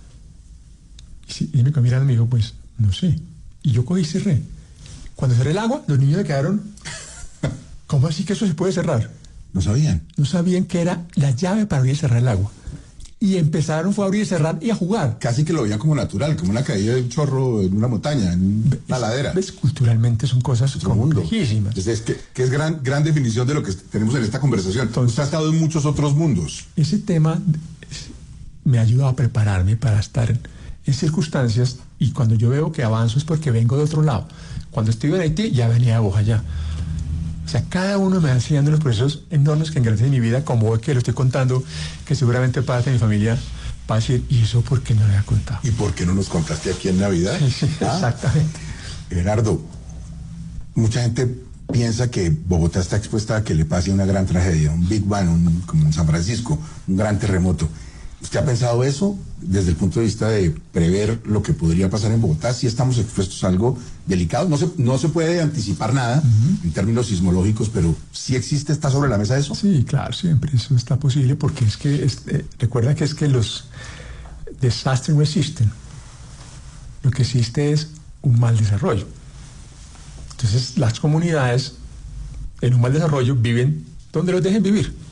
Y me mirando y me dijo, pues, no sé. Y yo cogí y cerré. Cuando cerré el agua, los niños se quedaron, ¿cómo así que eso se puede cerrar? No sabían. No sabían que era la llave para abrir y cerrar el agua. Y empezaron fue a abrir y cerrar y a jugar. Casi que lo veían como natural, como una caída de un chorro en una montaña, en una ladera. ¿Ves? Culturalmente son cosas complejísimas. Entonces, que es gran definición de lo que tenemos en esta conversación. Entonces, usted ha estado en muchos otros mundos. Ese tema me ha ayudado a prepararme para estar en circunstancias, y cuando yo veo que avanzo es porque vengo de otro lado. Cuando estuve en Haití ya venía de Bojayá. O sea, cada uno me va enseñando los procesos enormes que engrandecen mi vida, como hoy que lo estoy contando, que seguramente parte de mi familia va a decir, ¿y eso por qué no le había contado? ¿Y por qué no nos contaste aquí en Navidad? Sí, exactamente. Gerardo, mucha gente piensa que Bogotá está expuesta a que le pase una gran tragedia, un Big Bang, como en San Francisco, un gran terremoto. ¿Usted ha pensado eso desde el punto de vista de prever lo que podría pasar en Bogotá? Si estamos expuestos a algo delicado, no se puede anticipar nada en términos sismológicos, pero sí existe, ¿está sobre la mesa eso? Sí, claro, siempre eso está posible, porque es que, recuerda que es que los desastres no existen. Lo que existe es un mal desarrollo. Entonces, las comunidades en un mal desarrollo viven donde los dejen vivir.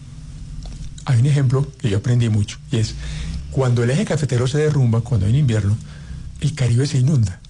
Hay un ejemplo que yo aprendí mucho, y es cuando el eje cafetero se derrumba, cuando hay invierno, el Caribe se inunda.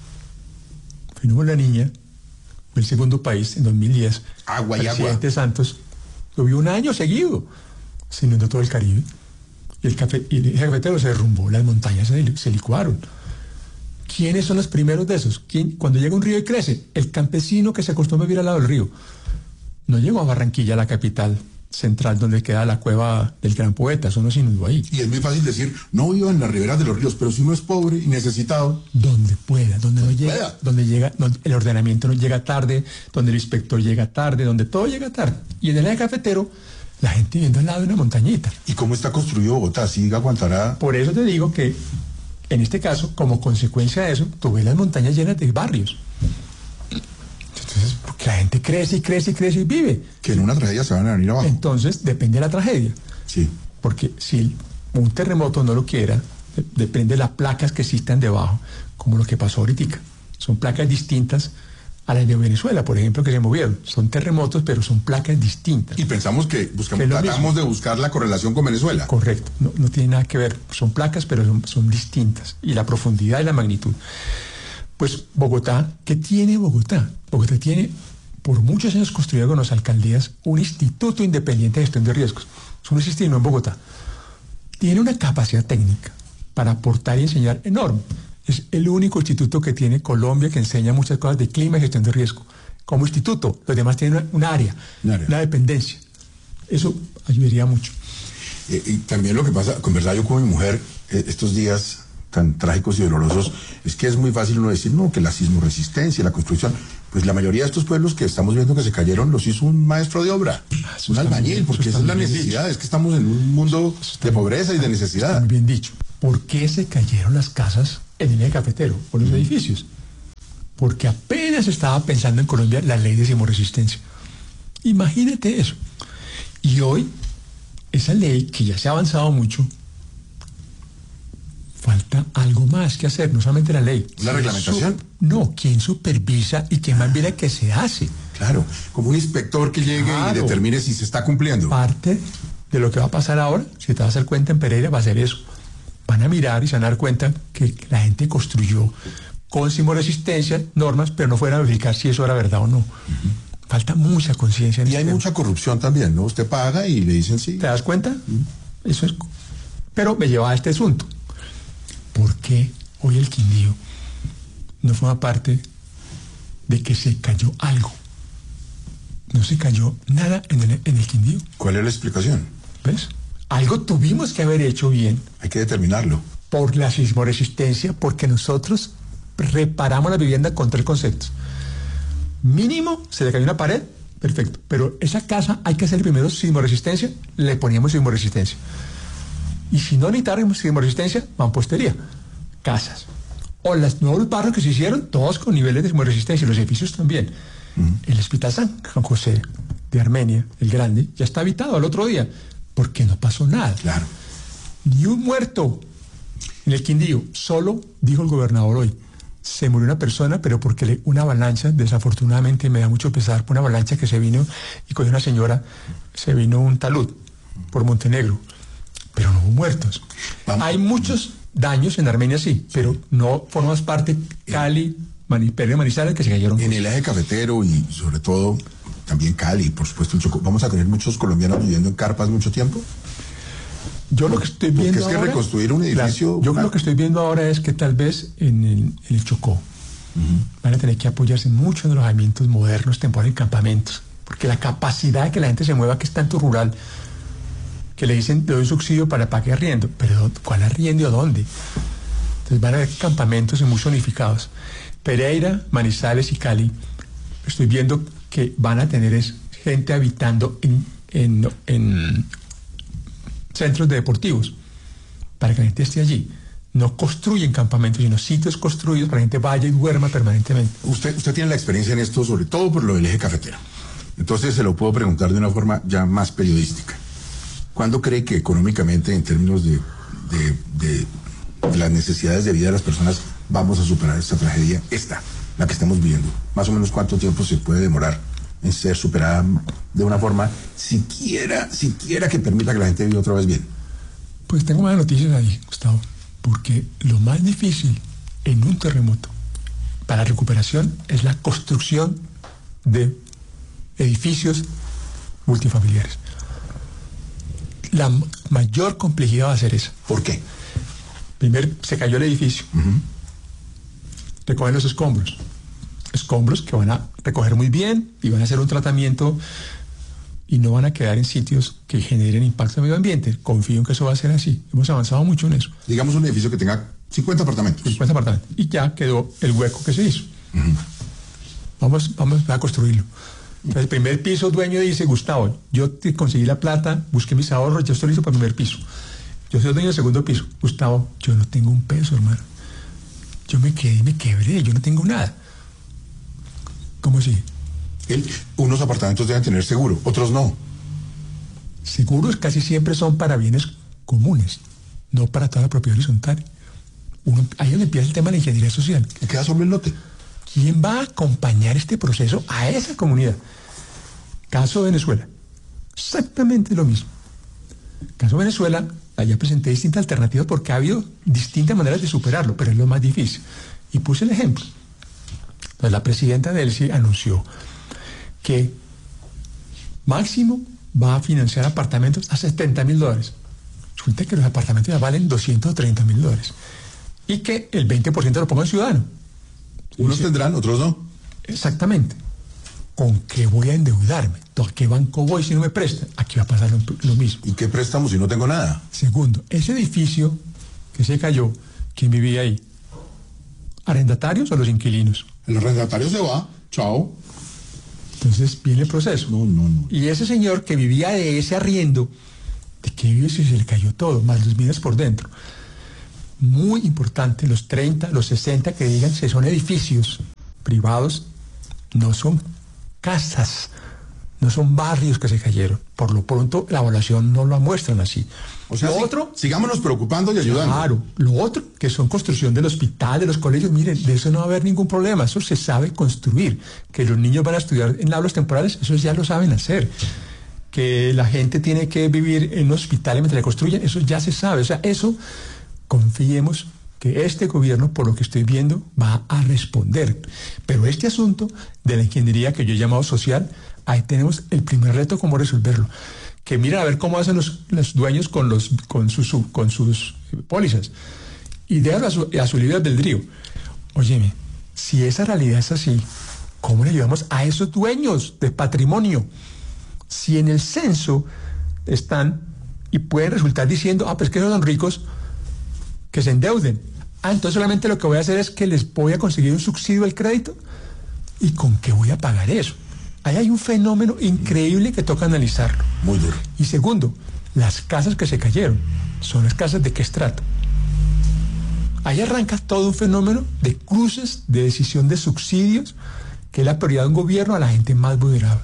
Fuimos La Niña, fue el segundo país en 2010. Agua y presidente agua. Santos lo vio un año seguido, se inundó todo el Caribe. Y el eje cafetero se derrumbó, las montañas se licuaron. ¿Quiénes son los primeros de esos? Cuando llega un río y crece, el campesino que se acostumbra a vivir al lado del río. No llegó a Barranquilla, la capital central, donde queda la cueva del gran poeta, eso no se inundó ahí. Y es muy fácil decir, no vivo en las riberas de los ríos, pero si uno es pobre y necesitado, donde pueda, donde el ordenamiento no llega tarde, donde el inspector llega tarde, donde todo llega tarde. Y en el eje cafetero, la gente viviendo al lado de una montañita. ¿Y cómo está construido Bogotá? ¿Sí aguantará? Por eso te digo que, en este caso, como consecuencia de eso, tú ves las montañas llenas de barrios. Entonces, porque la gente crece y crece y crece y vive. Que en una tragedia se van a venir abajo. Entonces, depende de la tragedia. Sí. Porque si un terremoto no lo quiera, depende de las placas que existan debajo, como lo que pasó ahorita. Son placas distintas a las de Venezuela, por ejemplo, que se movieron. Son terremotos, pero son placas distintas. Y pensamos que tratamos de buscar la correlación con Venezuela. Correcto, no tiene nada que ver. Son placas, pero son distintas. Y la profundidad y la magnitud. Pues Bogotá, ¿qué tiene Bogotá? Bogotá tiene, por muchos años construido con las alcaldías, un instituto independiente de gestión de riesgos. Eso no existe en Bogotá. Tiene una capacidad técnica para aportar y enseñar enorme. Es el único instituto que tiene Colombia que enseña muchas cosas de clima y gestión de riesgo. Como instituto, los demás tienen una área, una dependencia. Eso ayudaría mucho. Y también lo que pasa, conversaba yo con mi mujer estos días tan trágicos y dolorosos, es que es muy fácil uno decir, no, que la sismoresistencia, la construcción, pues la mayoría de estos pueblos que estamos viendo que se cayeron los hizo un maestro de obra, un albañil, porque esa es la necesidad, es que estamos en un mundo de pobreza y de necesidad. Está muy bien dicho. ¿Por qué se cayeron las casas en el eje cafetero o los edificios? Porque apenas estaba pensando en Colombia la ley de sismoresistencia. Imagínate eso. Y hoy, esa ley, que ya se ha avanzado mucho, falta algo más que hacer, no solamente la ley. ¿La reglamentación? No, ¿quién supervisa y quién más mira que se hace? Claro, como un inspector que llegue y determine si se está cumpliendo. Parte de lo que va a pasar ahora, si te vas a dar cuenta en Pereira, va a ser eso. Van a mirar y se van a dar cuenta que la gente construyó con sismoresistencia, normas, pero no fueron a verificar si eso era verdad o no. Falta mucha conciencia. Y hay mucha corrupción también, ¿no? Usted paga y le dicen sí. ¿Te das cuenta? Eso es. Pero me lleva a este asunto. ¿Por qué hoy el Quindío no forma parte de que se cayó algo? No se cayó nada en el Quindío. ¿Cuál es la explicación? ¿Ves? Algo tuvimos que haber hecho bien. Hay que determinarlo. Por la sismoresistencia, porque nosotros reparamos la vivienda con 3 conceptos. Mínimo, se le cayó una pared, perfecto. Pero esa casa hay que hacer primero sismoresistencia, le poníamos sismoresistencia. Y si no necesitáramos sismoresistencia, mampostería, casas. O los nuevos barrios que se hicieron, todos con niveles de sismoresistencia, los edificios también. El Hospital San José de Armenia, el grande, ya está habitado al otro día, porque no pasó nada. Claro. Ni un muerto en el Quindío. Solo, dijo el gobernador hoy, se murió una persona, pero porque una avalancha, desafortunadamente me da mucho pesar, por una avalancha que se vino y cogió una señora, se vino un talud por Montenegro. Pero no hubo muertos. Hay muchos daños en Armenia, sí, pero no formamos parte Cali, Pereira, Manizales, que se cayeron. En el eje cafetero y sobre todo también Cali, por supuesto, el Chocó, ¿vamos a tener muchos colombianos viviendo en carpas mucho tiempo? Yo lo que estoy viendo porque es que reconstruir un edificio... Yo lo que estoy viendo ahora es que tal vez en el Chocó van a tener que apoyarse mucho en alojamientos modernos, temporales, en campamentos, porque la capacidad de que la gente se mueva, que es tanto rural, que le dicen, le doy un subsidio para que arriendo, pero ¿cuál arriendo y a dónde? Entonces van a haber campamentos y muy zonificados. Pereira, Manizales y Cali, estoy viendo que van a tener gente habitando en centros deportivos, para que la gente esté allí. No construyen campamentos, sino sitios construidos para que la gente vaya y duerma permanentemente. Usted tiene la experiencia en esto, sobre todo por lo del eje cafetero. Entonces se lo puedo preguntar de una forma ya más periodística. ¿Cuándo cree que económicamente, en términos de las necesidades de vida de las personas, vamos a superar esta tragedia, la que estamos viviendo? Más o menos, ¿cuánto tiempo se puede demorar en ser superada de una forma siquiera que permita que la gente viva otra vez bien? Pues tengo malas noticias ahí, Gustavo, porque lo más difícil en un terremoto para recuperación es la construcción de edificios multifamiliares. La mayor complejidad va a ser esa. ¿Por qué? Primero, se cayó el edificio. Recogen los escombros. Escombros que van a recoger muy bien y van a hacer un tratamiento y no van a quedar en sitios que generen impacto en el medio ambiente. Confío en que eso va a ser así. Hemos avanzado mucho en eso. Digamos un edificio que tenga 50 apartamentos. 50 apartamentos. Y ya quedó el hueco que se hizo. Vamos a construirlo. Entonces, el primer piso, dueño dice, Gustavo, yo te conseguí la plata, busqué mis ahorros, yo estoy listo para el primer piso. Yo soy el dueño del segundo piso. Gustavo, yo no tengo un peso, hermano. Yo me quebré, yo no tengo nada. ¿Cómo así? Unos apartamentos deben tener seguro, otros no. Seguros casi siempre son para bienes comunes, no para toda la propiedad horizontal. Ahí es donde empieza el tema de la ingeniería social. ¿Qué queda sobre el lote? ¿Quién va a acompañar este proceso a esa comunidad? Caso Venezuela, exactamente lo mismo. Caso Venezuela, allá presenté distintas alternativas porque ha habido distintas maneras de superarlo, pero es lo más difícil. Y puse el ejemplo. Entonces, la presidenta del ELSI anunció que máximo va a financiar apartamentos a $70,000. Resulta que los apartamentos ya valen $230,000. Y que el 20% lo ponga el ciudadano. Unos tendrán, otros no. Exactamente. ¿con qué voy a endeudarme? ¿A qué banco voy si no me prestan? Aquí va a pasar lo mismo. ¿Y qué préstamo si no tengo nada? Segundo, ese edificio que se cayó, ¿quién vivía ahí? ¿Arrendatarios o los inquilinos? El arrendatario se va, chao. Entonces viene el proceso. No. Y ese señor que vivía de ese arriendo, ¿de qué vive si se le cayó todo? Más los bienes por dentro. Muy importante, los 30, los 60 que digan que son edificios privados, no son casas, no son barrios que se cayeron. Por lo pronto, la evaluación no lo muestran así. O sea, lo otro, sigámonos preocupando y ayudando. Claro, lo otro, que son construcción del hospital, de los colegios, miren, de eso no va a haber ningún problema, eso se sabe construir. Que los niños van a estudiar en aulas temporales, eso ya lo saben hacer. Que la gente tiene que vivir en un hospital mientras le construyen, eso ya se sabe. O sea, eso, confiemos que este gobierno, por lo que estoy viendo, va a responder. Pero este asunto de la ingeniería que yo he llamado social, ahí tenemos el primer reto, cómo resolverlo. Que miren a ver cómo hacen los dueños con sus pólizas. Y déjalo a su libre albedrío. Óyeme, si esa realidad es así, ¿cómo le ayudamos a esos dueños de patrimonio? Si en el censo están y pueden resultar diciendo, pues que no son ricos, que se endeuden. Entonces solamente lo que voy a hacer es que les voy a conseguir un subsidio al crédito. ¿Y con qué voy a pagar eso? Ahí hay un fenómeno increíble que toca analizarlo. Muy duro. Y segundo, las casas que se cayeron, ¿son las casas de qué estrato? Ahí arranca todo un fenómeno de cruces, de decisión de subsidios, que es la prioridad de un gobierno a la gente más vulnerable.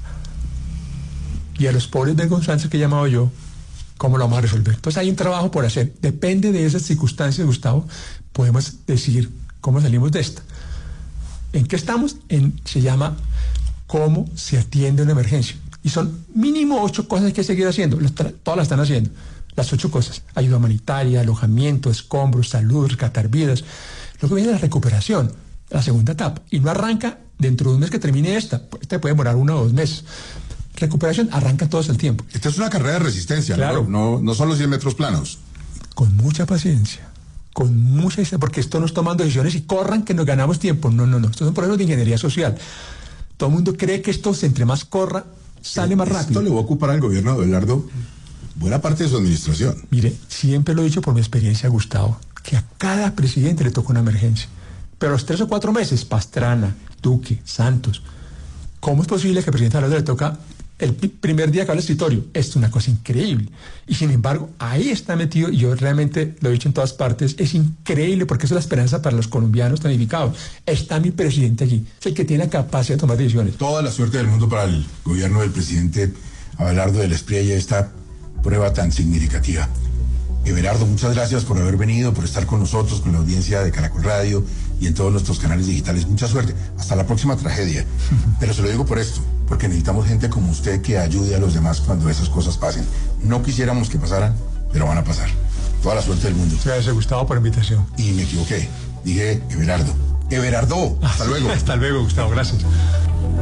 Y a los pobres vergonzantes que he llamado yo, ¿cómo lo vamos a resolver? Entonces hay un trabajo por hacer. Depende de esas circunstancias, Gustavo, podemos decidir cómo salimos de esta. ¿En qué estamos? Se llama cómo se atiende una emergencia. Y son mínimo 8 cosas que hay que seguir haciendo. Todas las están haciendo. Las 8 cosas. Ayuda humanitaria, alojamiento, escombros, salud, rescatar vidas. Luego viene la recuperación, la segunda etapa. Y no arranca dentro de un mes que termine esta. Esta puede demorar 1 o 2 meses. Recuperación arranca todo el tiempo. Esta es una carrera de resistencia, claro. No son los 10 metros planos. Con mucha paciencia. Porque esto no es tomando decisiones y corran que nos ganamos tiempo. No. Estos son procesos de ingeniería social. Todo el mundo cree que esto, entre más corra, sale más rápido. Esto le va a ocupar al gobierno de Abelardo buena parte de su administración. Mire, siempre lo he dicho por mi experiencia, Gustavo, que a cada presidente le toca una emergencia. Pero a los 3 o 4 meses, Pastrana, Duque, Santos, ¿cómo es posible que al presidente Abelardo le toca el primer día que va al escritorio? Esto es una cosa increíble. Y sin embargo, ahí está metido, y yo realmente lo he dicho en todas partes, es increíble porque eso es la esperanza para los colombianos planificados. Está mi presidente allí, es el que tiene la capacidad de tomar decisiones. Toda la suerte del mundo para el gobierno del presidente Abelardo del Espriella, esta prueba tan significativa. Everardo, muchas gracias por haber venido, por estar con nosotros, con la audiencia de Caracol Radio y en todos nuestros canales digitales. Mucha suerte. Hasta la próxima tragedia. Pero se lo digo por esto, porque necesitamos gente como usted que ayude a los demás cuando esas cosas pasen. No quisiéramos que pasaran, pero van a pasar. Toda la suerte del mundo. Gracias, Gustavo, por la invitación. Y me equivoqué. Dije Everardo. Everardo. Hasta luego. Hasta luego, Gustavo. Gracias.